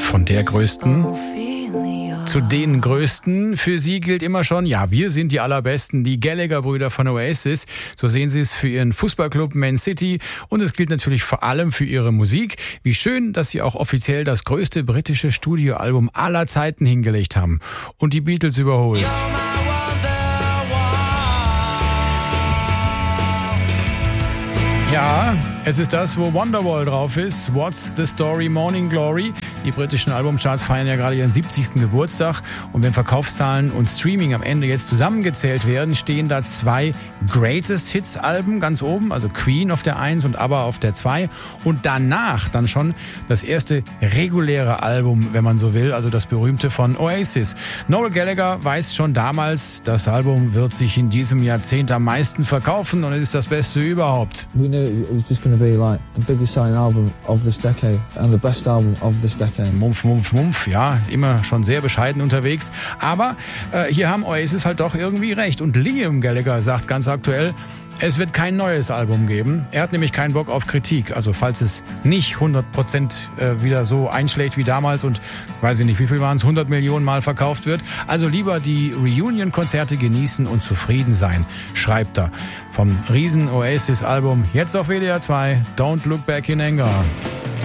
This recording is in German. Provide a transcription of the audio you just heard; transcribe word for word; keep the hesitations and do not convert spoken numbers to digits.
Von der größten zu den größten. Für sie gilt immer schon, ja, wir sind die allerbesten, die Gallagher-Brüder von Oasis. So sehen sie es für ihren Fußballclub Man City. Und es gilt natürlich vor allem für ihre Musik. Wie schön, dass sie auch offiziell das größte britische Studioalbum aller Zeiten hingelegt haben. Und die Beatles überholt. Ja, es ist das, wo Wonderwall drauf ist. What's the Story, Morning Glory. Die britischen Albumcharts feiern ja gerade ihren siebzigsten Geburtstag. Und wenn Verkaufszahlen und Streaming am Ende jetzt zusammengezählt werden, stehen da zwei Greatest Hits Alben ganz oben. Also Queen auf der eins und ABBA auf der zwei. Und danach dann schon das erste reguläre Album, wenn man so will. Also das berühmte von Oasis. Noel Gallagher weiß schon damals, das Album wird sich in diesem Jahrzehnt am meisten verkaufen. Und es ist das Beste überhaupt. We knew it was just going to be like the biggest selling album of this decade and the best album of this decade. Mumpf, mumpf, mumpf, ja, immer schon sehr bescheiden unterwegs. Aber äh, hier haben Oasis halt doch irgendwie recht. Und Liam Gallagher sagt ganz aktuell, es wird kein neues Album geben. Er hat nämlich keinen Bock auf Kritik. Also falls es nicht hundert Prozent äh, wieder so einschlägt wie damals und, weiß ich nicht, wie viel waren es, hundert Millionen Mal verkauft wird. Also lieber die Reunion-Konzerte genießen und zufrieden sein, schreibt er. Vom riesen Oasis-Album jetzt auf W D R zwei, Don't Look Back in Anger.